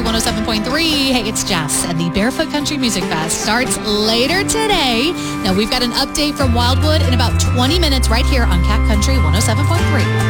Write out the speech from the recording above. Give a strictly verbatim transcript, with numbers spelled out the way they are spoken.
one oh seven point three. Hey, it's Jess, and the Barefoot Country Music Fest starts later today. Now, we've got an update from Wildwood in about twenty minutes right here on Cat Country one oh seven point three.